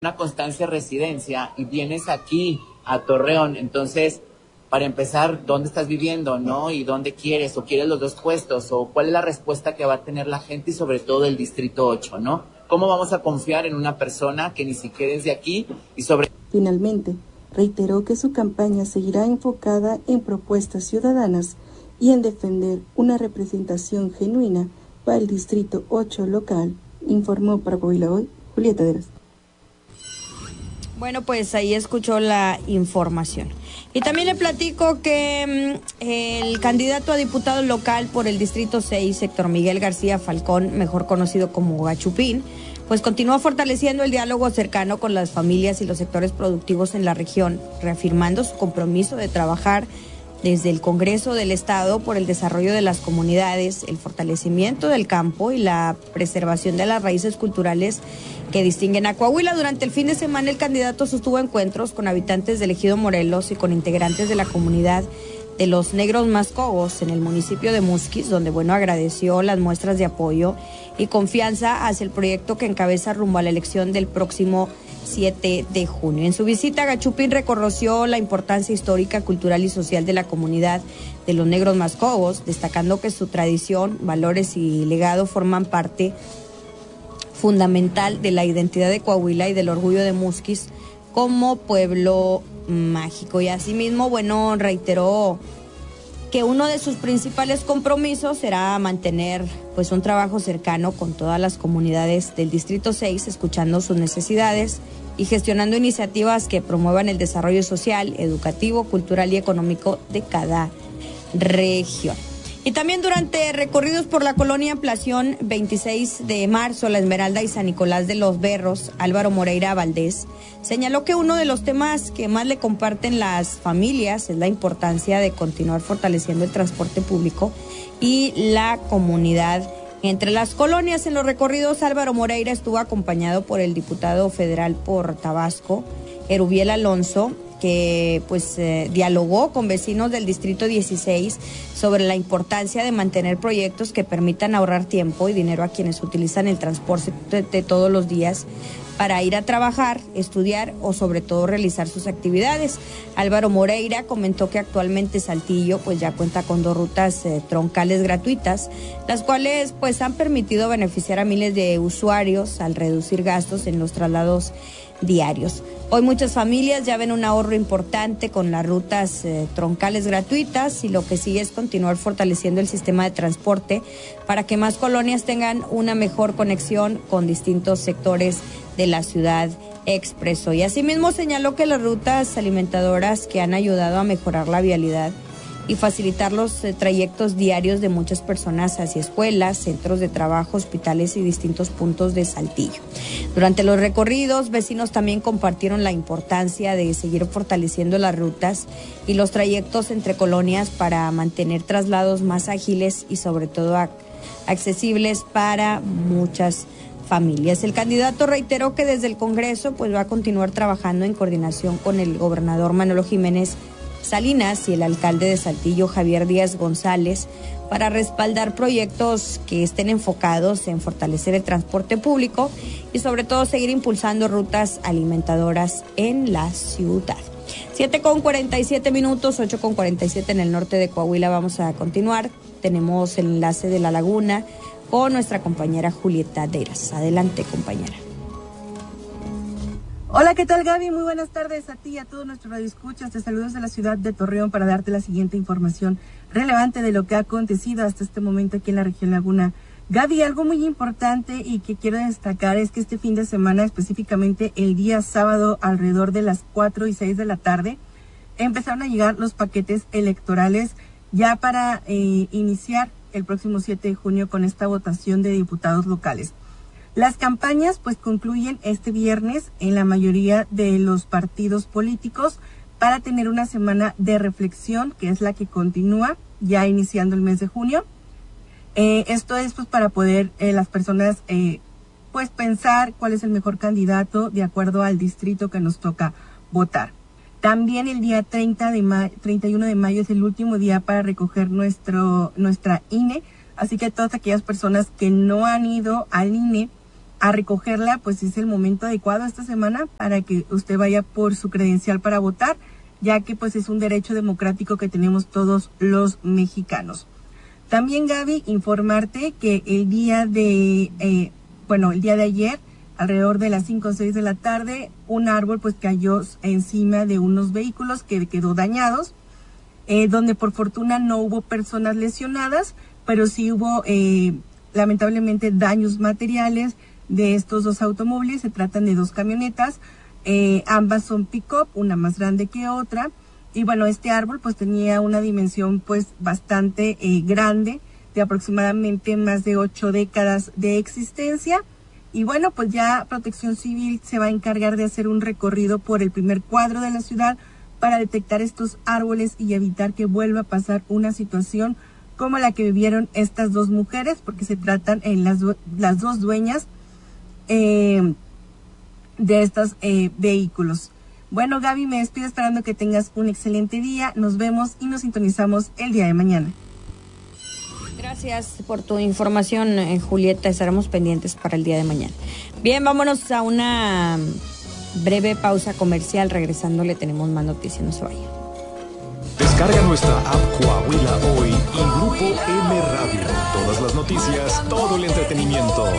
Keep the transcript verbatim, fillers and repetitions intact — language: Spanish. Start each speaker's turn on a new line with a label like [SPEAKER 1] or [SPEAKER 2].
[SPEAKER 1] una constancia de residencia y vienes aquí a Torreón, entonces, para empezar, ¿dónde estás viviendo, no? ¿Y dónde quieres? ¿O quieres los dos puestos? ¿O cuál es la respuesta que va a tener la gente y sobre todo el Distrito ocho, no? ¿Cómo vamos a confiar en una persona que ni siquiera es de aquí y sobre...
[SPEAKER 2] Finalmente, reiteró que su campaña seguirá enfocada en propuestas ciudadanas y en defender una representación genuina para el Distrito ocho local, informó para Coahuila Hoy, Julieta Deras.
[SPEAKER 3] Bueno, pues ahí escuchó la información. Y también le platico que mmm, el candidato a diputado local por el Distrito seis, Héctor Miguel García Falcón, mejor conocido como Gachupín, pues continúa fortaleciendo el diálogo cercano con las familias y los sectores productivos en la región, reafirmando su compromiso de trabajar desde el Congreso del Estado por el desarrollo de las comunidades, el fortalecimiento del campo y la preservación de las raíces culturales que distinguen a Coahuila. Durante el fin de semana, el candidato sostuvo encuentros con habitantes del Ejido Morelos y con integrantes de la comunidad de los Negros Mascogos en el municipio de Musquis, donde, bueno, agradeció las muestras de apoyo y confianza hacia el proyecto que encabeza rumbo a la elección del próximo siete de junio. En su visita, Gachupín reconoció la importancia histórica, cultural y social de la comunidad de los Negros Mascogos, destacando que su tradición, valores y legado forman parte fundamental de la identidad de Coahuila y del orgullo de Musquis como pueblo mágico. Y asimismo, bueno, reiteró que uno de sus principales compromisos será mantener pues un trabajo cercano con todas las comunidades del Distrito seis, escuchando sus necesidades y gestionando iniciativas que promuevan el desarrollo social, educativo, cultural y económico de cada región. Y también durante recorridos por la colonia Ampliación veintiséis de marzo, La Esmeralda y San Nicolás de los Berros, Álvaro Moreira Valdés señaló que uno de los temas que más le comparten las familias es la importancia de continuar fortaleciendo el transporte público y la comunidad entre las colonias. En los recorridos, Álvaro Moreira estuvo acompañado por el diputado federal por Tabasco, Erubiel Alonso, que pues eh, dialogó con vecinos del Distrito dieciséis sobre la importancia de mantener proyectos que permitan ahorrar tiempo y dinero a quienes utilizan el transporte de, de todos los días para ir a trabajar, estudiar o sobre todo realizar sus actividades. Álvaro Moreira comentó que actualmente Saltillo pues ya cuenta con dos rutas eh, troncales gratuitas, las cuales pues han permitido beneficiar a miles de usuarios al reducir gastos en los traslados diarios. Hoy muchas familias ya ven un ahorro importante con las rutas eh, troncales gratuitas y lo que sigue es continuar fortaleciendo el sistema de transporte para que más colonias tengan una mejor conexión con distintos sectores de la ciudad, expresó. Y asimismo señaló que las rutas alimentadoras que han ayudado a mejorar la vialidad y facilitar los eh, trayectos diarios de muchas personas hacia escuelas, centros de trabajo, hospitales y distintos puntos de Saltillo. Durante los recorridos, vecinos también compartieron la importancia de seguir fortaleciendo las rutas y los trayectos entre colonias para mantener traslados más ágiles y sobre todo ac- accesibles para muchas familias. El candidato reiteró que desde el Congreso pues va a continuar trabajando en coordinación con el gobernador Manolo Jiménez Salinas y el alcalde de Saltillo, Javier Díaz González, para respaldar proyectos que estén enfocados en fortalecer el transporte público y sobre todo seguir impulsando rutas alimentadoras en la ciudad. siete con cuarenta y siete minutos, ocho con cuarenta y siete en el norte de Coahuila. Vamos a continuar. Tenemos el enlace de La Laguna con nuestra compañera Julieta Deras. Adelante, compañera.
[SPEAKER 4] Hola, ¿qué tal, Gaby? Muy buenas tardes a ti y a todos nuestros radioescuchas. Te saludos de la ciudad de Torreón para darte la siguiente información relevante de lo que ha acontecido hasta este momento aquí en la región Laguna. Gaby, algo muy importante y que quiero destacar es que este fin de semana, específicamente el día sábado, alrededor de las cuatro y seis de la tarde, empezaron a llegar los paquetes electorales ya para eh, iniciar el próximo siete de junio con esta votación de diputados locales. Las campañas pues concluyen este viernes en la mayoría de los partidos políticos para tener una semana de reflexión, que es la que continúa ya iniciando el mes de junio. Eh, esto es pues para poder eh, las personas eh, pues pensar cuál es el mejor candidato de acuerdo al distrito que nos toca votar. También el día treinta de mayo, treinta y uno de mayo es el último día para recoger nuestro nuestra I N E, así que todas aquellas personas que no han ido al I N E a recogerla, pues es el momento adecuado esta semana para que usted vaya por su credencial para votar, ya que pues es un derecho democrático que tenemos todos los mexicanos. También, Gaby, informarte que el día de, eh, bueno, el día de ayer, alrededor de las cinco o seis de la tarde, un árbol pues cayó encima de unos vehículos que quedó dañados, eh, donde por fortuna no hubo personas lesionadas, pero sí hubo eh, lamentablemente daños materiales de estos dos automóviles. Se tratan de dos camionetas, eh, ambas son pick-up, una más grande que otra, y bueno, este árbol pues tenía una dimensión pues bastante eh, grande, de aproximadamente más de ocho décadas de existencia, y bueno, pues ya Protección Civil se va a encargar de hacer un recorrido por el primer cuadro de la ciudad para detectar estos árboles y evitar que vuelva a pasar una situación como la que vivieron estas dos mujeres, porque se tratan en las, las dos dueñas Eh, de estos eh, vehículos. Bueno, Gaby, me despido esperando que tengas un excelente día. Nos vemos y nos sintonizamos el día de mañana.
[SPEAKER 3] Gracias por tu información, eh, Julieta. Estaremos pendientes para el día de mañana. Bien, vámonos a una breve pausa comercial. Regresando le tenemos más noticias. No se vayan.
[SPEAKER 5] Descarga nuestra app Coahuila Hoy y Grupo M Radio. Todas las noticias, todo el entretenimiento.